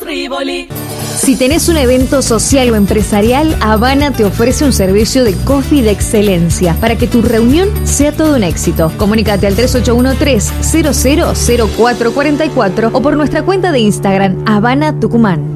Rivoli. Si tenés un evento social o empresarial, Habana te ofrece un servicio de coffee de excelencia para que tu reunión sea todo un éxito. Comunícate al 3813-000444 o por nuestra cuenta de Instagram, Habana Tucumán.